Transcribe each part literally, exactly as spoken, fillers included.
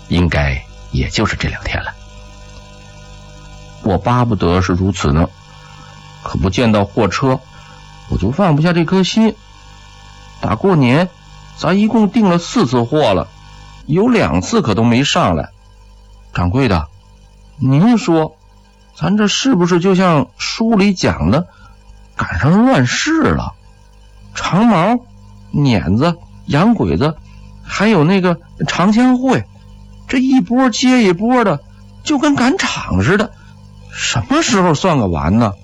应该也就是这两天了。我巴不得是如此呢，可不见到货车，我就放不下这颗心。打过年，咱一共订了四次货了，有两次可都没上来。掌柜的，您说，咱这是不是就像书里讲的，赶上乱世了？长毛、碾子、洋鬼子，还有那个长枪会，这一波接一波的，就跟赶场似的，什么时候算个完呢？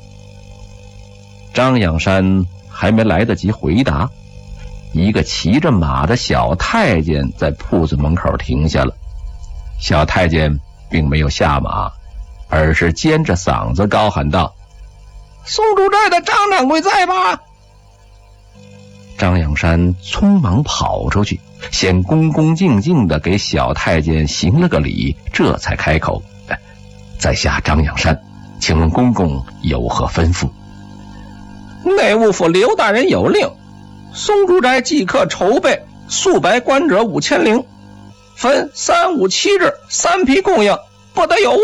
张仰山还没来得及回答，一个骑着马的小太监在铺子门口停下了。小太监并没有下马，而是尖着嗓子高喊道：松竹寨的张掌柜在吧？张仰山匆忙跑出去，先恭恭敬敬地给小太监行了个礼，这才开口：在下张仰山，请问公公有何吩咐？内务府刘大人有令，松竹斋即刻筹备数百官者五千零，分三五七日三批供应，不得有误。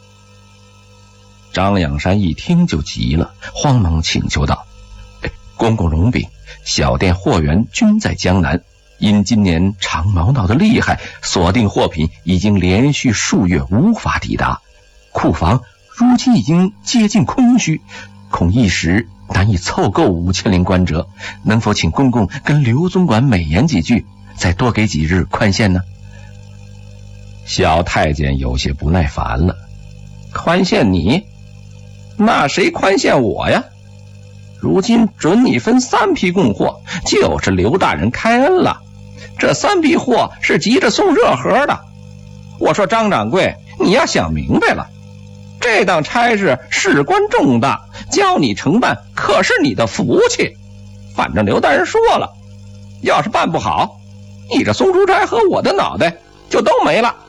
张仰山一听就急了，慌忙请求道：公公容禀，小店货源均在江南，因今年长毛闹得厉害，锁定货品已经连续数月无法抵达，库房如今已经接近空虚，恐一时难以凑够五千零官折，能否请公公跟刘总管美言几句，再多给几日宽限呢？小太监有些不耐烦了：宽限你？那谁宽限我呀？如今准你分三批供货，就是刘大人开恩了。这三批货是急着送热盒的。我说张掌柜，你要想明白了，这档差事事关重大，教你承办可是你的福气。反正刘大人说了，要是办不好，你这松竹斋和我的脑袋就都没了。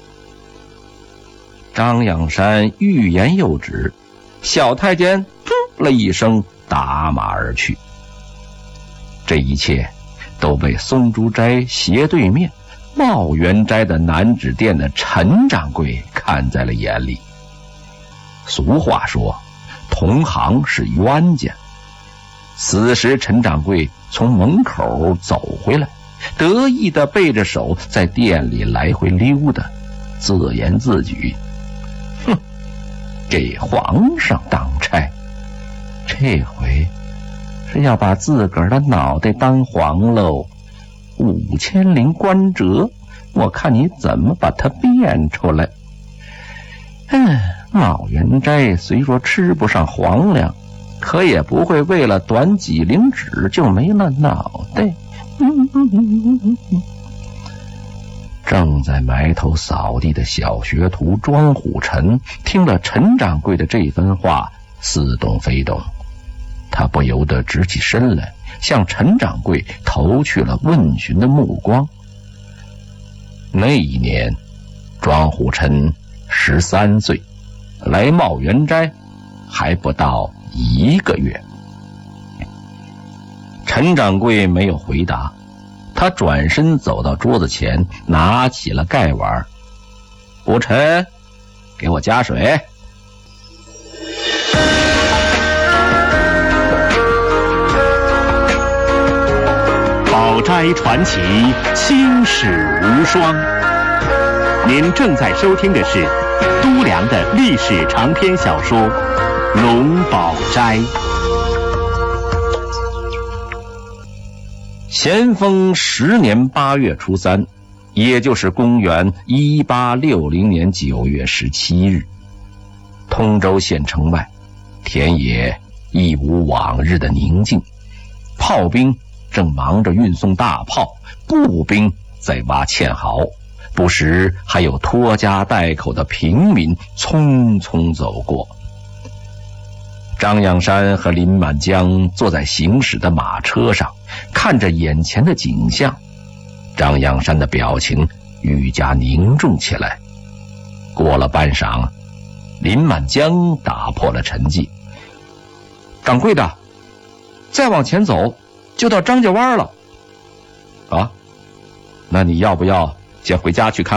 张仰山欲言又止，小太监噗了一声打马而去。这一切都被松竹斋斜对面茂源斋的南纸店的陈掌柜看在了眼里。俗话说，同行是冤家。此时陈掌柜从门口走回来，得意地背着手在店里来回溜达，自言自语：哼，给皇上当差，这回是要把自个儿的脑袋当黄喽。五千零官折，我看你怎么把它变出来。嗯，茂源斋虽说吃不上皇粮，可也不会为了短几零纸就没了脑袋。嗯嗯嗯嗯嗯。正在埋头扫地的小学徒庄虎臣听了陈掌柜的这番话，似懂非懂，他不由得直起身来，向陈掌柜投去了问询的目光。那一年，庄虎臣十三岁，来茂源斋还不到一个月。陈掌柜没有回答，他转身走到桌子前，拿起了盖碗。虎臣，给我加水。 宝斋传奇，青史无双。您正在收听的是都良的历史长篇小说《龙宝斋》。 咸丰十年八月初三，也就是公元一八六零年九月十七日，通州县城外，田野一无往日的宁静，炮兵正忙着运送大炮，步兵在挖堑壕，不时还有拖家带口的平民匆匆走过。张仰山和林满江坐在行驶的马车上，看着眼前的景象，张仰山的表情愈加凝重起来。过了半晌，林满江打破了沉寂：掌柜的，再往前走就到张家湾了。啊，那你要不要先回家去看